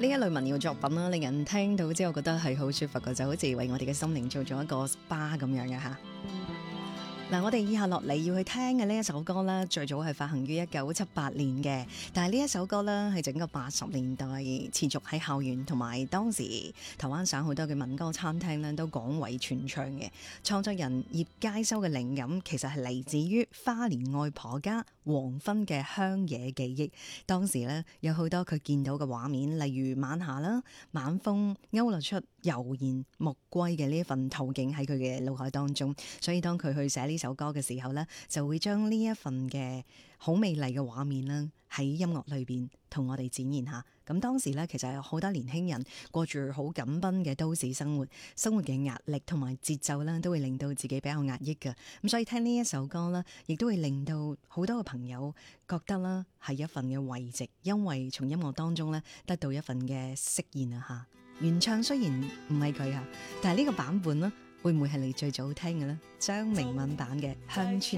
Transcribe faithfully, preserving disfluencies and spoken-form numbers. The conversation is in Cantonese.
呢一類民謠作品啦，令人聽到之後覺得係好舒服嘅，就好似為我哋嘅心靈做咗一個 S P A 咁樣嘅吓。嗱，我哋以下落嚟要去聽嘅呢一首歌咧，最早係發行於一九七八年嘅，但係呢一首歌咧係整個八十年代持續喺校園同埋當時台灣省好多嘅民歌餐廳咧都廣為傳唱嘅。創作人葉佳修嘅靈感其實係嚟自於花蓮外婆家黃昏嘅鄉野記憶。當時咧有好多佢見到嘅畫面，例如晚霞啦、晚風勾勒出悠然暮歸嘅呢一份圖景喺佢嘅腦海當中，所以當佢去寫呢首歌嘅時候呢，就會將呢一份嘅好美麗嘅畫面啦，喺音樂裏邊同我哋展現下。咁當時呢，其實有好多年輕人過住好緊繃嘅都市生活，生活嘅壓力同埋節奏呢，都會令到自己比較壓抑嘅。咁所以聽呢一首歌呢，亦都會令到好多嘅朋友覺得啦，係一份嘅慰藉，因為從音樂當中呢，得到一份嘅釋然啊吓。原唱雖然唔係佢啊，但係呢個版本呢，會唔會係你最早聽嘅呢？張明敏版嘅《鄉村》。